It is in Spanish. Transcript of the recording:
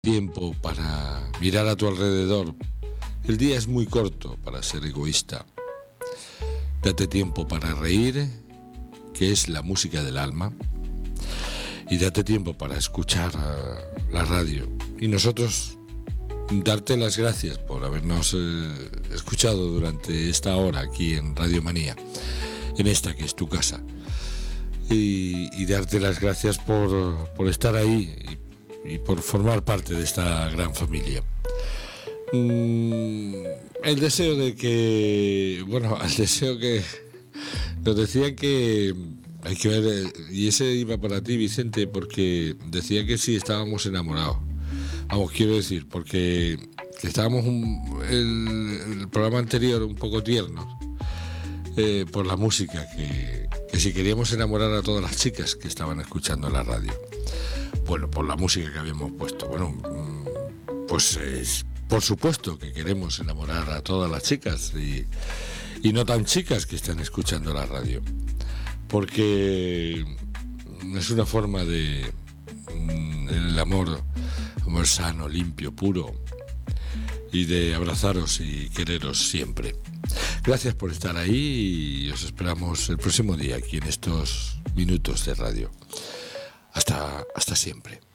Tiempo para mirar a tu alrededor. El día es muy corto para ser egoísta. Date tiempo para reír, que es la música del alma. Y date tiempo para escuchar la radio. Y nosotros darte las gracias por habernos escuchado durante esta hora aquí en Radio Manía, en esta que es tu casa. Y darte las gracias por estar ahí y por formar parte de esta gran familia. El deseo de que, el deseo que nos decían que hay que ver, y ese iba para ti, Vicente, porque decía que sí estábamos enamorados. Vamos, quiero decir, porque que estábamos el programa anterior un poco tiernos por la música, que si queríamos enamorar a todas las chicas que estaban escuchando la radio. Bueno, por la música que habíamos puesto. Pues por supuesto que queremos enamorar a todas las chicas y no tan chicas que están escuchando la radio, porque es una forma de el amor sano, limpio, puro, y de abrazaros y quereros siempre. Gracias por estar ahí y os esperamos el próximo día aquí en estos minutos de radio. Hasta siempre.